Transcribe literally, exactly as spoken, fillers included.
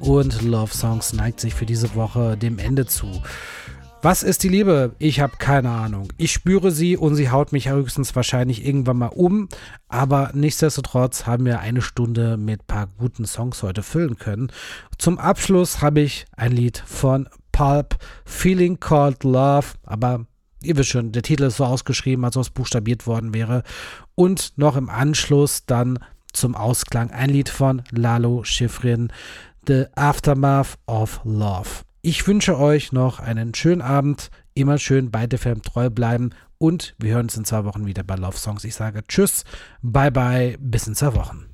und Love Songs neigt sich für diese Woche dem Ende zu. Was ist die Liebe? Ich habe keine Ahnung. Ich spüre sie und sie haut mich höchstens wahrscheinlich irgendwann mal um. Aber nichtsdestotrotz haben wir eine Stunde mit ein paar guten Songs heute füllen können. Zum Abschluss habe ich ein Lied von Pulp, Feeling Called Love. Aber ihr wisst schon, der Titel ist so ausgeschrieben, als ob es buchstabiert worden wäre. Und noch im Anschluss dann zum Ausklang ein Lied von Lalo Schifrin, The Aftermath of Love. Ich wünsche euch noch einen schönen Abend, immer schön bei der Film treu bleiben und wir hören uns in zwei Wochen wieder bei Love Songs. Ich sage tschüss, bye bye, bis in zwei Wochen.